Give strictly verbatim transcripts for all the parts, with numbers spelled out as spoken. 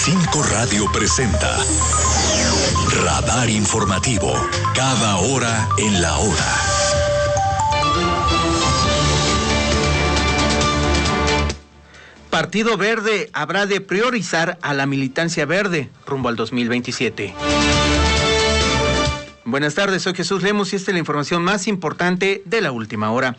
Cinco Radio presenta Radar Informativo, cada hora en la hora. Partido Verde habrá de priorizar a la militancia verde rumbo al dos mil veintisiete. Buenas tardes, soy Jesús Lemos y esta es la información más importante de la última hora.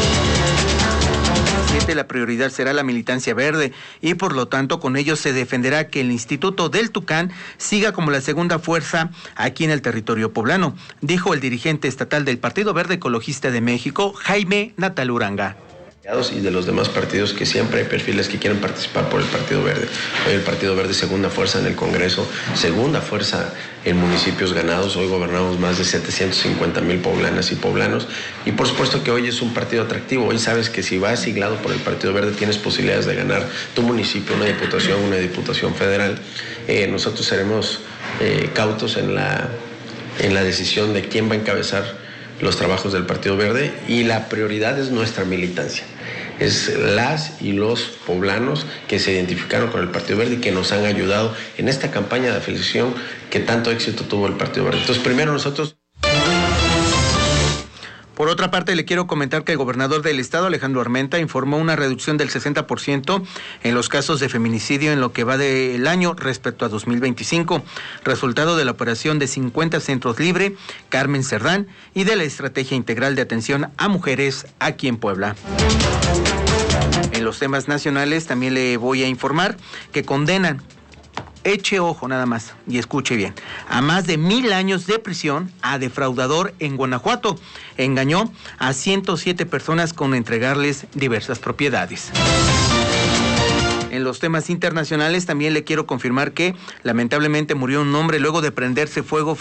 La prioridad será la militancia verde y por lo tanto con ello se defenderá que el Instituto del Tucán siga como la segunda fuerza aquí en el territorio poblano, dijo el dirigente estatal del Partido Verde Ecologista de México, Jaime Natal Uranga. Y de los demás partidos, que siempre hay perfiles que quieren participar por el Partido Verde. Hoy el Partido Verde es segunda fuerza en el Congreso, segunda fuerza en municipios ganados. Hoy gobernamos más de setecientos cincuenta mil poblanas y poblanos. Y por supuesto que hoy es un partido atractivo. Hoy sabes que si vas siglado por el Partido Verde tienes posibilidades de ganar tu municipio, una diputación, una diputación federal. Eh, nosotros seremos eh, cautos en la, en la decisión de quién va a encabezar los trabajos del Partido Verde, y la prioridad es nuestra militancia. Es las y los poblanos que se identificaron con el Partido Verde y que nos han ayudado en esta campaña de afiliación que tanto éxito tuvo el Partido Verde. Entonces, primero nosotros... Por otra parte, le quiero comentar que el gobernador del estado, Alejandro Armenta, informó una reducción del sesenta por ciento en los casos de feminicidio en lo que va del año respecto a dos mil veinticinco, resultado de la operación de cincuenta Centros Libre, Carmen Cerdán, y de la Estrategia Integral de Atención a Mujeres aquí en Puebla. En los temas nacionales también le voy a informar que condenan, eche ojo nada más y escuche bien, a más de mil años de prisión a defraudador en Guanajuato. Engañó a ciento siete personas con entregarles diversas propiedades. En los temas internacionales también le quiero confirmar que lamentablemente murió un hombre luego de prenderse fuego